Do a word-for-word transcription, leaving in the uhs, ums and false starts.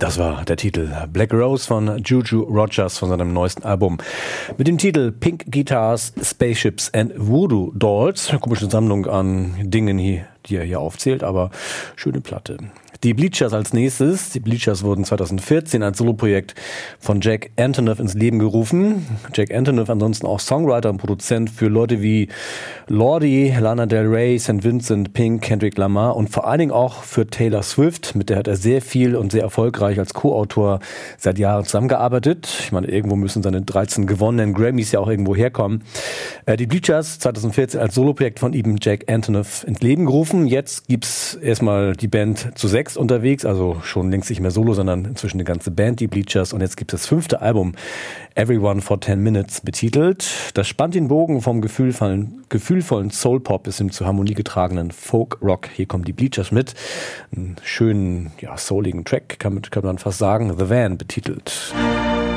Das war der Titel Black Rose von Juju Rogers von seinem neuesten Album. Mit dem Titel Pink Guitars, Spaceships and Voodoo Dolls. Eine komische Sammlung an Dingen, die er hier aufzählt, aber schöne Platte. Die Bleachers als nächstes. Die Bleachers wurden zweitausendvierzehn als Soloprojekt von Jack Antonoff ins Leben gerufen. Jack Antonoff ansonsten auch Songwriter und Produzent für Leute wie Lordi, Lana Del Rey, Saint Vincent, Pink, Kendrick Lamar und vor allen Dingen auch für Taylor Swift. Mit der hat er sehr viel und sehr erfolgreich als Co-Autor seit Jahren zusammengearbeitet. Ich meine, irgendwo müssen seine dreizehn gewonnenen Grammys ja auch irgendwo herkommen. Die Bleachers zweitausendvierzehn als Soloprojekt von ihm Jack Antonoff ins Leben gerufen. Jetzt gibt's erstmal die Band zu sechs unterwegs, also schon längst nicht mehr Solo, sondern inzwischen eine ganze Band, die Bleachers. Und jetzt gibt es das fünfte Album, Everyone for ten Minutes, betitelt. Das spannt den Bogen vom gefühlvollen, gefühlvollen Soul-Pop bis hin zu harmoniegetragenen Folk-Rock. Hier kommen die Bleachers mit. Einen schönen, ja, souligen Track, kann, kann man fast sagen. The Van, betitelt.